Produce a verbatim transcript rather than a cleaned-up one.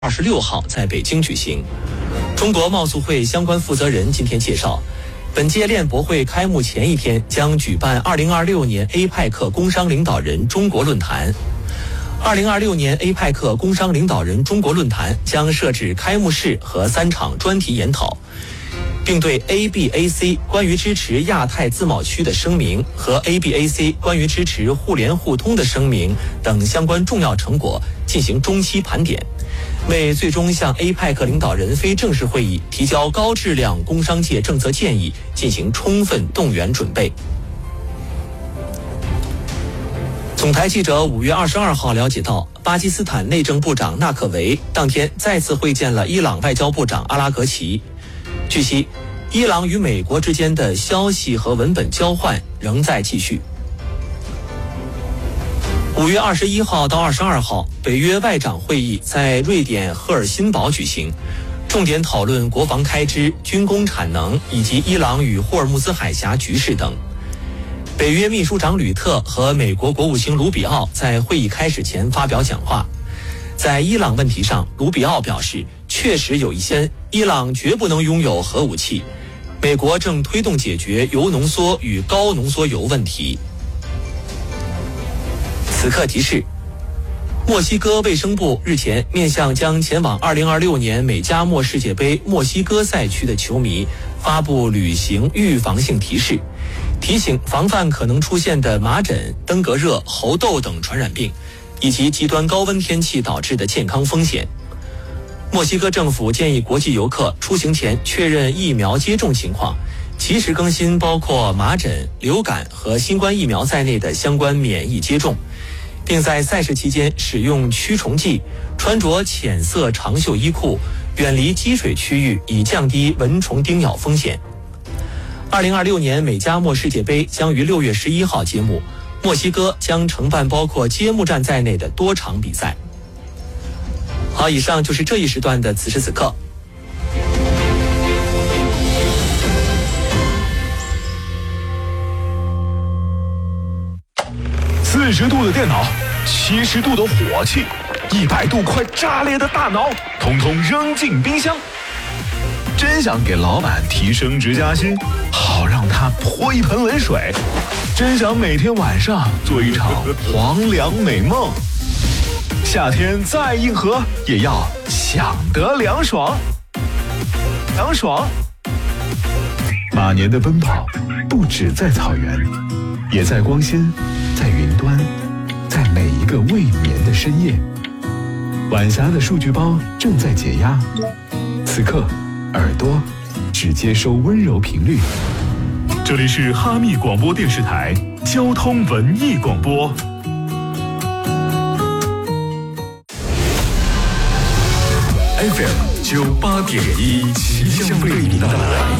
二十六号在北京举行。中国贸促会相关负责人今天介绍，本届链博会开幕前一天将举办二零二六年 A P E C 工商领导人中国论坛。二零二六年 A P E C 工商领导人中国论坛将设置开幕式和三场专题研讨，并对 A B A C 关于支持亚太自贸区的声明和 A B A C 关于支持互联互通的声明等相关重要成果进行中期盘点，为最终向 A P E C 领导人非正式会议提交高质量工商界政策建议进行充分动员准备。总台记者五月二十二号了解到，巴基斯坦内政部长纳可维当天再次会见了伊朗外交部长阿拉格齐。据悉，伊朗与美国之间的消息和文本交换仍在继续。五月二十一号到二十二号，北约外长会议在瑞典赫尔辛堡举行，重点讨论国防开支、军工产能以及伊朗与霍尔木兹海峡局势等。北约秘书长吕特和美国国务卿卢比奥在会议开始前发表讲话。在伊朗问题上，卢比奥表示，确实有一些伊朗绝不能拥有核武器，美国正推动解决铀浓缩与高浓缩铀问题。此刻提示，墨西哥卫生部日前面向将前往二零二六年美加墨世界杯墨西哥赛区的球迷发布旅行预防性提示，提醒防范可能出现的麻疹、登革热、猴痘等传染病，以及极端高温天气导致的健康风险。墨西哥政府建议国际游客出行前确认疫苗接种情况，及时更新包括麻疹、流感和新冠疫苗在内的相关免疫接种，并在赛事期间使用驱虫剂，穿着浅色长袖衣裤，远离积水区域，以降低蚊虫叮咬风险。二零二六年美加墨世界杯将于六月十一号揭幕，墨西哥将承办包括揭幕战在内的多场比赛。好，以上就是这一时段的此时此刻。 四十度的电脑，七十度的火气，一百度快炸裂的大脑，统统扔进冰箱。真想给老板提升职加薪，好让他泼一盆冷水。真想每天晚上做一场黄粱美梦。夏天再硬核，也要想得凉爽。凉爽。马年的奔跑，不止在草原，也在光纤，在云端，在每一个未眠的深夜。晚霞的数据包正在解压，此刻耳朵只接收温柔频率。这里是哈密广播电视台交通文艺广播。F M 九八点一，奇象为你带来